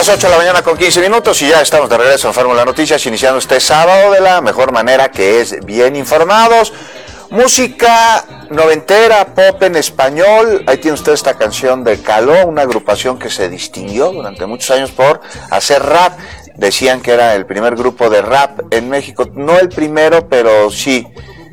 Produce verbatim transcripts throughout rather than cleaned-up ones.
las ocho de la mañana con quince minutos y ya estamos de regreso en Fórmula Noticias, iniciando este sábado de la mejor manera, que es bien informados. Música noventera, pop en español. Ahí tiene usted esta canción de Caló, una agrupación que se distinguió durante muchos años por hacer rap. Decían que era el primer grupo de rap en México, no el primero, pero sí,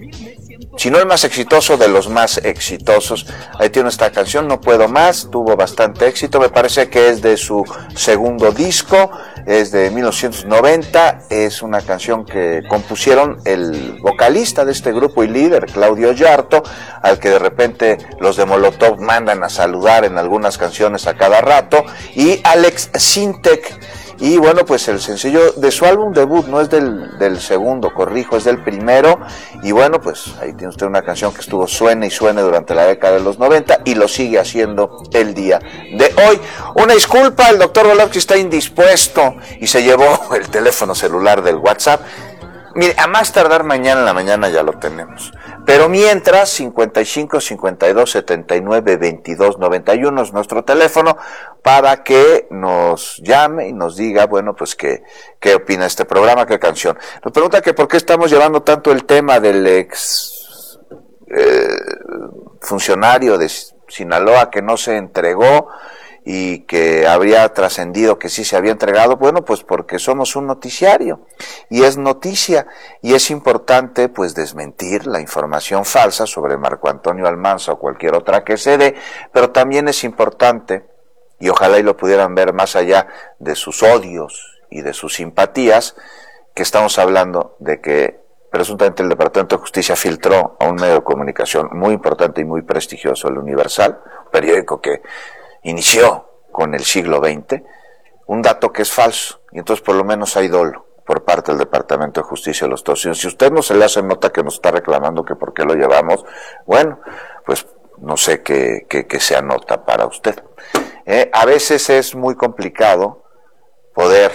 si no el más exitoso, de los más exitosos. Ahí tiene esta canción, No Puedo Más, tuvo bastante éxito, me parece que es de su segundo disco, es de mil novecientos noventa, es una canción que compusieron el vocalista de este grupo y líder, Claudio Yarto, al que de repente los de Molotov mandan a saludar en algunas canciones a cada rato, y Alex Sintek. Y bueno, pues el sencillo de su álbum debut, no es del, del segundo, corrijo, es del primero. Y bueno, pues ahí tiene usted una canción que estuvo suene y suene durante la década de los noventa y lo sigue haciendo el día de hoy. Una disculpa, el doctor Volowski está indispuesto y se llevó el teléfono celular del WhatsApp. Mire, a más tardar mañana en la mañana ya lo tenemos. Pero mientras, cincuenta y cinco, cincuenta y dos, setenta y nueve, veintidós, noventa y uno es nuestro teléfono para que nos llame y nos diga, bueno, pues qué, qué opina de este programa, qué canción. Nos pregunta que por qué estamos llevando tanto el tema del ex eh, funcionario de Sinaloa que no se entregó y que habría trascendido que sí se había entregado. Bueno, pues porque somos un noticiario y es noticia y es importante pues desmentir la información falsa sobre Marco Antonio Almanza o cualquier otra que se dé, pero también es importante, y ojalá y lo pudieran ver más allá de sus odios y de sus simpatías, que estamos hablando de que presuntamente el Departamento de Justicia filtró a un medio de comunicación muy importante y muy prestigioso, el Universal, un periódico que inició con el siglo veinte, un dato que es falso, y entonces por lo menos hay dolo por parte del Departamento de Justicia de los Estados Unidos. Si usted no se le hace nota que nos está reclamando que por qué lo llevamos, bueno, pues no sé qué, qué, qué sea nota para usted. Eh, a veces es muy complicado poder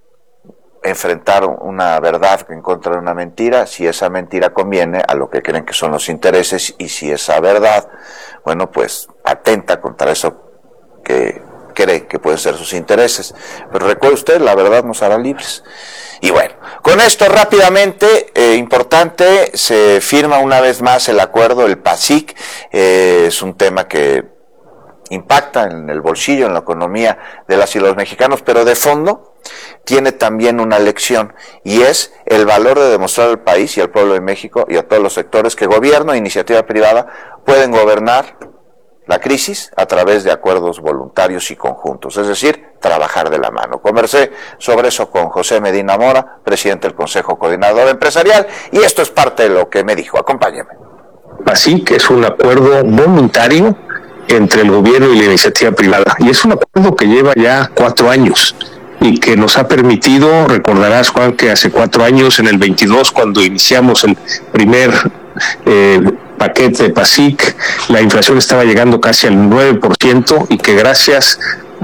enfrentar una verdad en contra de una mentira, si esa mentira conviene a lo que creen que son los intereses, y si esa verdad, bueno, pues atenta contra eso que cree que pueden ser sus intereses. Pero recuerde usted, la verdad nos hará libres. Y bueno, con esto rápidamente, eh, importante, se firma una vez más el acuerdo, el PASIC, eh, es un tema que impacta en el bolsillo, en la economía de las y los mexicanos, pero de fondo tiene también una lección, y es el valor de demostrar al país y al pueblo de México y a todos los sectores que gobierno e iniciativa privada pueden gobernar la crisis a través de acuerdos voluntarios y conjuntos, es decir, trabajar de la mano. Conversé sobre eso con José Medina Mora, presidente del Consejo Coordinador Empresarial, y esto es parte de lo que me dijo. Acompáñeme. Así que es un acuerdo voluntario entre el gobierno y la iniciativa privada, y es un acuerdo que lleva ya cuatro años y que nos ha permitido, recordarás, Juan, que hace cuatro años, en el veintidós, cuando iniciamos el primer eh, paquete de PASIC, la inflación estaba llegando casi al nueve por ciento, y que gracias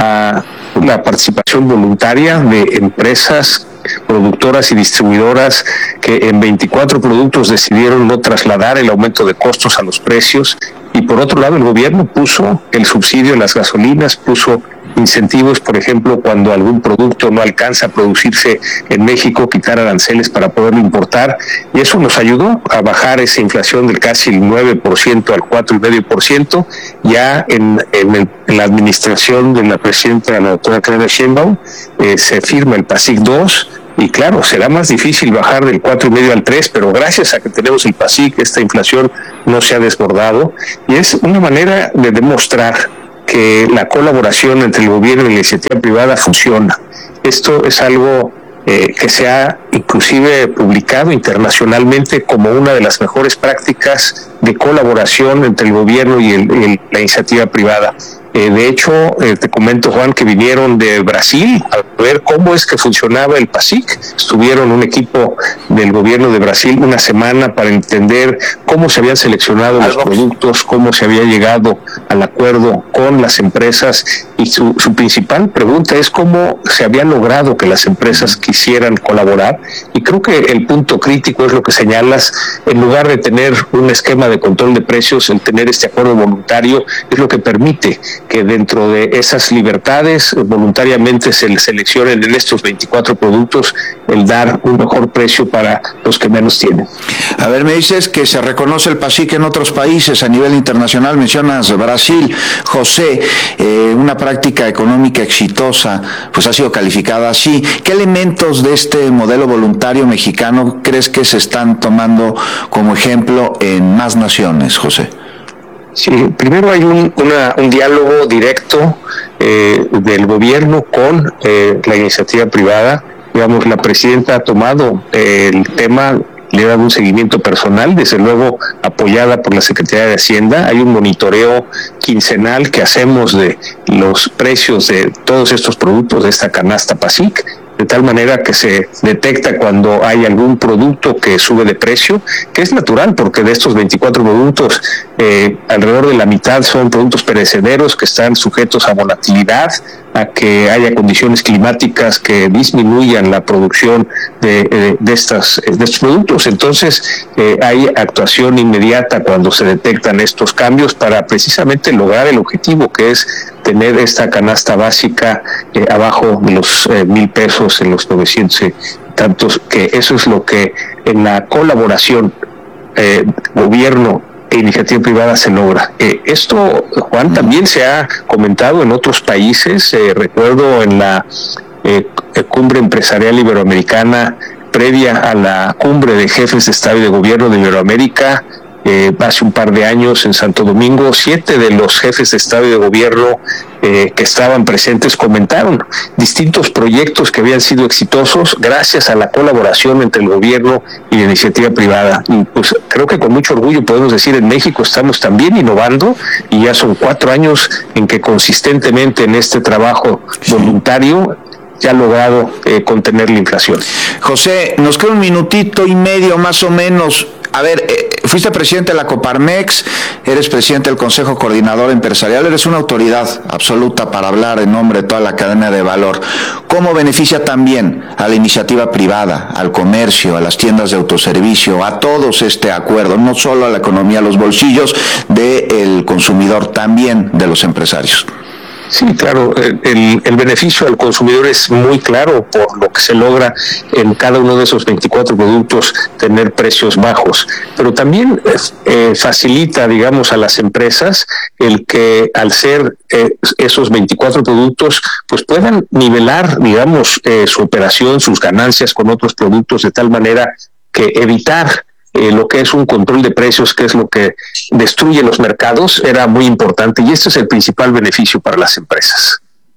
a la participación voluntaria de empresas productoras y distribuidoras que en veinticuatro productos decidieron no trasladar el aumento de costos a los precios, y por otro lado el gobierno puso el subsidio en las gasolinas, puso incentivos, por ejemplo, cuando algún producto no alcanza a producirse en México, quitar aranceles para poderlo importar, y eso nos ayudó a bajar esa inflación del casi el nueve por ciento al cuatro coma cinco por ciento. Ya en, en, el, en la administración de la presidenta, la doctora Claudia Sheinbaum, eh, se firma el PASIC dos, y claro, será más difícil bajar del cuatro coma cinco al tres, pero gracias a que tenemos el PASIC, esta inflación no se ha desbordado, y es una manera de demostrar que la colaboración entre el gobierno y la iniciativa privada funciona. Esto es algo eh, que se ha inclusive publicado internacionalmente como una de las mejores prácticas de colaboración entre el gobierno y, el, y el, la iniciativa privada. Eh, de hecho, eh, te comento, Juan, que vinieron de Brasil a ver cómo es que funcionaba el PASIC. Estuvieron un equipo del gobierno de Brasil una semana para entender cómo se habían seleccionado los productos, cómo se había llegado al acuerdo con las empresas, y su, su principal pregunta es cómo se había logrado que las empresas quisieran colaborar. Y creo que el punto crítico es lo que señalas: en lugar de tener un esquema de control de precios, el tener este acuerdo voluntario es lo que permite que dentro de esas libertades voluntariamente se seleccionen en estos veinticuatro productos el dar un mejor precio para los que menos tienen. A ver, me dices que se reconoce el PASIC en otros países a nivel internacional, mencionas Brasil. José, eh, una práctica económica exitosa, pues ha sido calificada así. ¿Qué elementos de este modelo voluntario mexicano crees que se están tomando como ejemplo en más naciones, José? Sí, primero hay un, una, un diálogo directo eh, del gobierno con eh, la iniciativa privada. Digamos, la presidenta ha tomado eh, el tema, le ha dado un seguimiento personal, desde luego apoyada por la Secretaría de Hacienda. Hay un monitoreo quincenal que hacemos de los precios de todos estos productos de esta canasta PASIC, de tal manera que se detecta cuando hay algún producto que sube de precio, que es natural porque de estos veinticuatro productos, eh, alrededor de la mitad son productos perecederos que están sujetos a volatilidad, a que haya condiciones climáticas que disminuyan la producción de, de, de, estas, de estos productos. Entonces, eh, hay actuación inmediata cuando se detectan estos cambios para precisamente lograr el objetivo, que es tener esta canasta básica eh, abajo de los eh, mil pesos, en los novecientos y tantos, que eso es lo que en la colaboración eh, gobierno e iniciativa privada se logra. Eh, esto, Juan, también se ha comentado en otros países. Eh, recuerdo en la eh, cumbre empresarial iberoamericana previa a la cumbre de jefes de Estado y de Gobierno de Iberoamérica, Eh, hace un par de años en Santo Domingo, siete de los jefes de Estado y de Gobierno eh, que estaban presentes comentaron distintos proyectos que habían sido exitosos gracias a la colaboración entre el gobierno y la iniciativa privada. Y pues creo que con mucho orgullo podemos decir, en México estamos también innovando y ya son cuatro años en que consistentemente en este trabajo voluntario ya ha logrado eh, contener la inflación. José, nos queda un minutito y medio más o menos. A ver, eh, fuiste presidente de la Coparmex, eres presidente del Consejo Coordinador Empresarial, eres una autoridad absoluta para hablar en nombre de toda la cadena de valor. ¿Cómo beneficia también a la iniciativa privada, al comercio, a las tiendas de autoservicio, a todos este acuerdo, no solo a la economía, a los bolsillos del consumidor, también de los empresarios? Sí, claro, el, el beneficio al consumidor es muy claro por lo que se logra en cada uno de esos veinticuatro productos tener precios bajos, pero también eh, facilita, digamos, a las empresas el que al ser eh, esos veinticuatro productos pues puedan nivelar, digamos, eh, su operación, sus ganancias con otros productos de tal manera que evitar Eh, lo que es un control de precios, que es lo que destruye los mercados, era muy importante, y este es el principal beneficio para las empresas.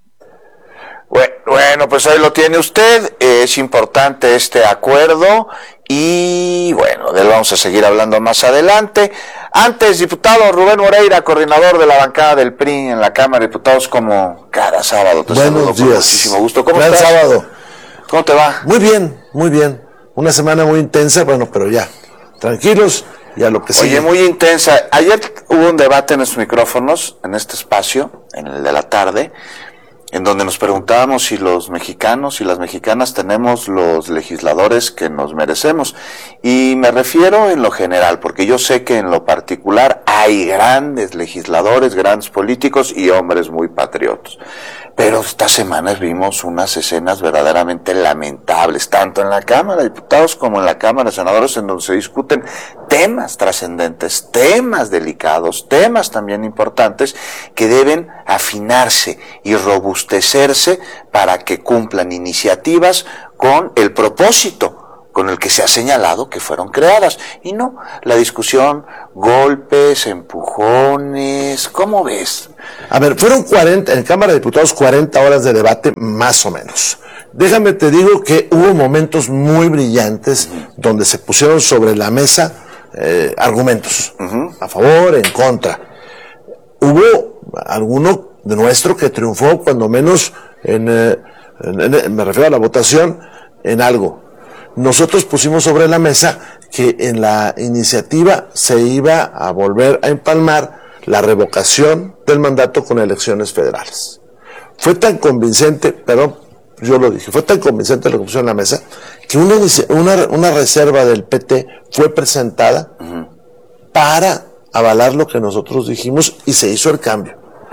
Bueno, pues ahí lo tiene usted. Es importante este acuerdo y bueno, de él vamos a seguir hablando más adelante. Antes, diputado Rubén Moreira, coordinador de la bancada del P R I en la Cámara de Diputados, como cada sábado. Te Buenos días. Con muchísimo gusto. ¿Cómo Gran estás? sábado. ¿Cómo te va? Muy bien, muy bien. Una semana muy intensa, bueno, pero ya. Tranquilos y a lo que sigue. Oye, muy intensa. Ayer hubo un debate en estos micrófonos, en este espacio, en el de la tarde, en donde nos preguntábamos si los mexicanos y las mexicanas tenemos los legisladores que nos merecemos. Y me refiero en lo general, porque yo sé que en lo particular hay grandes legisladores, grandes políticos y hombres muy patriotas. Pero estas semanas vimos unas escenas verdaderamente lamentables, tanto en la Cámara de Diputados como en la Cámara de Senadores, en donde se discuten temas trascendentes, temas delicados, temas también importantes que deben afinarse y robustecerse para que cumplan iniciativas con el propósito con el que se ha señalado que fueron creadas. Y no, la discusión, golpes, empujones, ¿cómo ves? A ver, fueron cuarenta, en Cámara de Diputados, cuarenta horas de debate, más o menos. Déjame te digo que hubo momentos muy brillantes uh-huh. donde se pusieron sobre la mesa eh, argumentos, uh-huh. a favor, en contra. Hubo alguno de nuestro que triunfó, cuando menos, en, eh, en, en, me refiero a la votación, en algo. Nosotros pusimos sobre la mesa que en la iniciativa se iba a volver a empalmar la revocación del mandato con elecciones federales. Fue tan convincente, perdón, yo lo dije, fue tan convincente lo que pusieron en la mesa, que una, una, una reserva del P T fue presentada uh-huh. para avalar lo que nosotros dijimos y se hizo el cambio.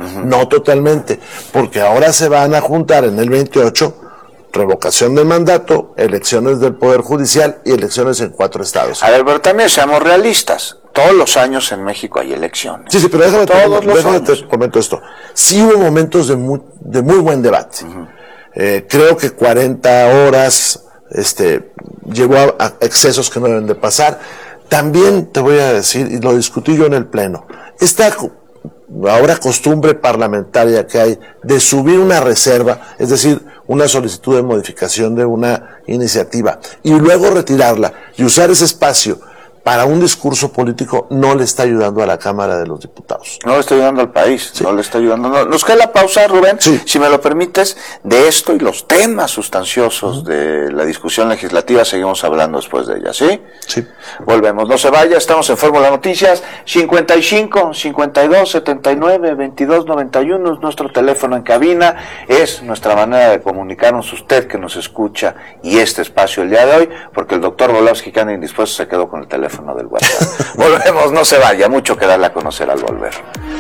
Uh-huh. No totalmente, porque ahora se van a juntar en el veintiocho revocación del mandato, elecciones del Poder Judicial y elecciones en cuatro estados. A ver, pero también seamos realistas. Todos los años en México hay elecciones. Sí, sí, pero déjame, Todos te, los déjame años. te comento esto. Sí hubo momentos de muy, de muy buen debate. Uh-huh. Eh, creo que cuarenta horas este, llegó a, a excesos que no deben de pasar. También te voy a decir, y lo discutí yo en el Pleno, esta ahora costumbre parlamentaria que hay de subir una reserva, es decir, una solicitud de modificación de una iniciativa y luego retirarla y usar ese espacio para un discurso político, no le está ayudando a la Cámara de los Diputados. No le está ayudando al país, sí. no le está ayudando. No, nos queda la pausa, Rubén, sí. si me lo permites, de esto y los temas sustanciosos uh-huh. de la discusión legislativa, seguimos hablando después de ella, ¿sí? Sí. Volvemos, no se vaya, estamos en Fórmula Noticias, cincuenta y cinco, cincuenta y dos, setenta y nueve, veintidós, noventa y uno, es nuestro teléfono en cabina, es nuestra manera de comunicarnos, usted que nos escucha, y este espacio el día de hoy, porque el doctor Volowski, que anda indispuesto, se quedó con el teléfono del WhatsApp. Volvemos, no se vaya, mucho que darle a conocer al volver.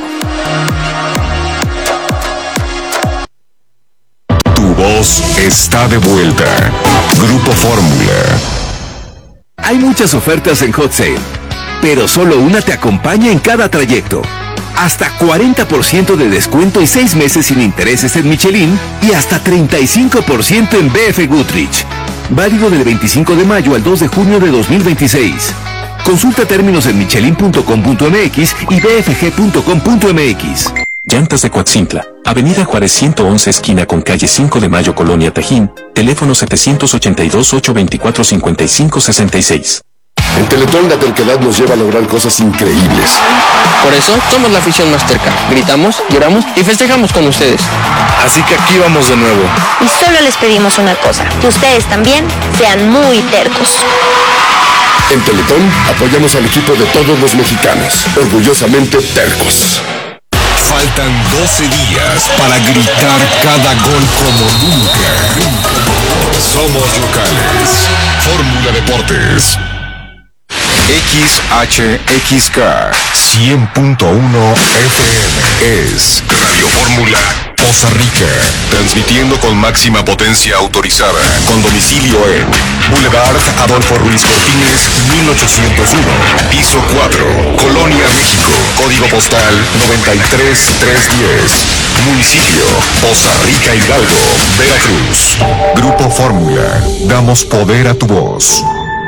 Tu voz está de vuelta. Grupo Fórmula. Hay muchas ofertas en Hot Sale, pero solo una te acompaña en cada trayecto. Hasta cuarenta por ciento de descuento y seis meses sin intereses en Michelin y hasta treinta y cinco por ciento en B F Goodrich. Válido del veinticinco de mayo al dos de junio de dos mil veintiséis. Consulta términos en michelin punto com punto m x y b f g punto com punto m x. Llantas de Coatzintla, Avenida Juárez ciento once esquina con calle cinco de Mayo, Colonia Tajín, teléfono setecientos ochenta y dos, ochocientos veinticuatro, cincuenta y cinco sesenta y seis. En Teletón la terquedad nos lleva a lograr cosas increíbles. Por eso somos la afición más terca. Gritamos, lloramos y festejamos con ustedes. Así que aquí vamos de nuevo. Y solo les pedimos una cosa, que ustedes también sean muy tercos. En Teletón apoyamos al equipo de todos los mexicanos, orgullosamente tercos. Faltan doce días para gritar cada gol como nunca. Somos locales. Fórmula Deportes. X H X K cien punto uno F M es Radio Fórmula Poza Rica, transmitiendo con máxima potencia autorizada, con domicilio en Boulevard Adolfo Ruiz Cortines, mil ochocientos uno, piso cuatro, Colonia, México, código postal noventa y tres mil trescientos diez, municipio Poza Rica, Hidalgo, Veracruz. Grupo Fórmula, damos poder a tu voz.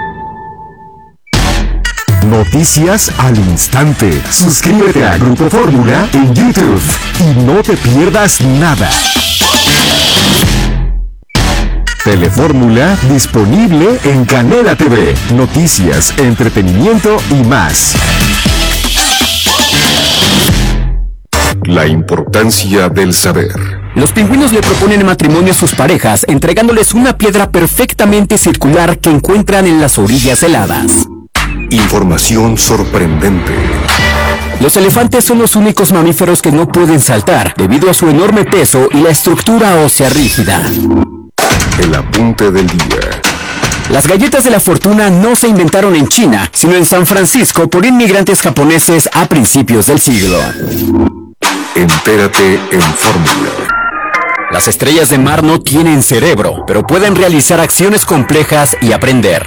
Noticias al instante. Suscríbete a Grupo Fórmula en YouTube y no te pierdas nada. Telefórmula disponible en Canela T V. Noticias, entretenimiento y más. La importancia del saber. Los pingüinos le proponen matrimonio a sus parejas, entregándoles una piedra perfectamente circular que encuentran en las orillas heladas. Información sorprendente. Los elefantes son los únicos mamíferos que no pueden saltar, debido a su enorme peso y la estructura ósea rígida. El apunte del día. Las galletas de la fortuna no se inventaron en China, sino en San Francisco por inmigrantes japoneses a principios del siglo. Entérate en Fórmula. Las estrellas de mar no tienen cerebro, pero pueden realizar acciones complejas y aprender.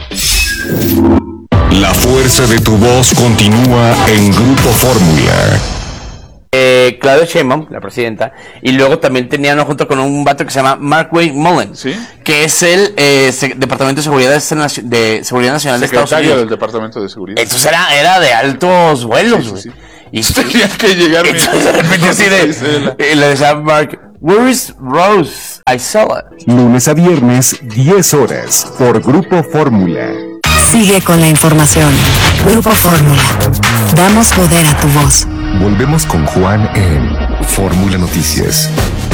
La fuerza de tu voz continúa en Grupo Fórmula. Eh, Claudia Sheinbaum, la presidenta, y luego también tenían junto con un vato que se llama Mark Wade Mullen, ¿sí? Que es el eh, se, Departamento de Seguridad de, de Seguridad Nacional de Estados Unidos. Del Departamento de Seguridad. Entonces era, era de altos vuelos, güey. Sí, sí, sí. Y tenía que llegar. Entonces de repente así de, y le decía a Mark, where is Rose? I saw it. Lunes a viernes, diez horas, por Grupo Fórmula. Sigue con la información. Grupo Fórmula. Damos poder a tu voz. Volvemos con Juan en Fórmula Noticias.